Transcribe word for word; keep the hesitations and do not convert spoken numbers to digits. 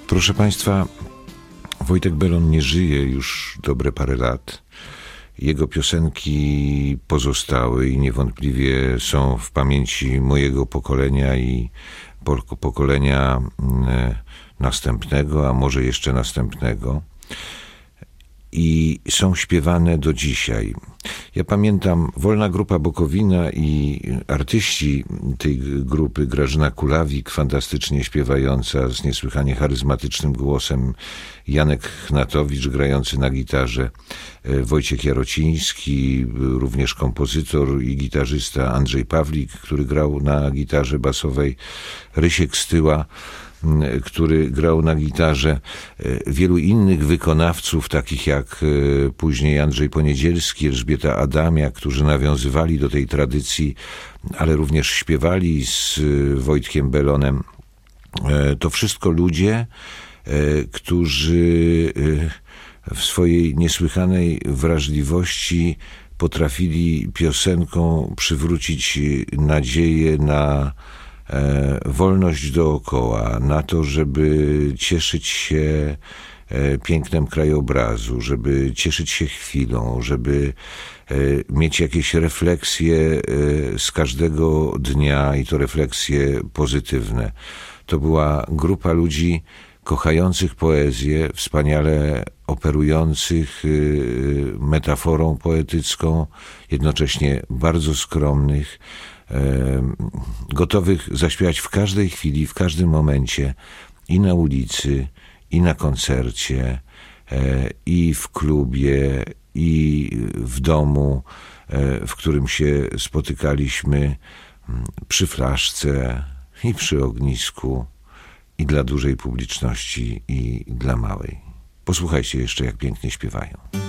Proszę Państwa, Wojtek Bellon nie żyje już dobre parę lat. Jego piosenki pozostały i niewątpliwie są w pamięci mojego pokolenia i pokolenia następnego, a może jeszcze następnego. I są śpiewane do dzisiaj. Ja pamiętam Wolna Grupa Bukowina i artyści tej grupy, Grażyna Kulawik, fantastycznie śpiewająca z niesłychanie charyzmatycznym głosem, Janek Chnatowicz grający na gitarze, Wojciech Jarociński, również kompozytor i gitarzysta, Andrzej Pawlik, który grał na gitarze basowej, Rysiek Styła, który grał na gitarze, wielu innych wykonawców, takich jak później Andrzej Poniedzielski, Elżbieta Adamia, którzy nawiązywali do tej tradycji, ale również śpiewali z Wojtkiem Bellonem. To wszystko ludzie, którzy w swojej niesłychanej wrażliwości potrafili piosenką przywrócić nadzieję na wolność dookoła, na to, żeby cieszyć się pięknem krajobrazu, żeby cieszyć się chwilą, żeby mieć jakieś refleksje z każdego dnia i to refleksje pozytywne. To była grupa ludzi kochających poezję, wspaniale operujących metaforą poetycką, jednocześnie bardzo skromnych, gotowych zaśpiewać w każdej chwili, w każdym momencie, i na ulicy, i na koncercie, i w klubie, i w domu, w którym się spotykaliśmy, przy flaszce i przy ognisku, i dla dużej publiczności, i dla małej. Posłuchajcie jeszcze, jak pięknie śpiewają.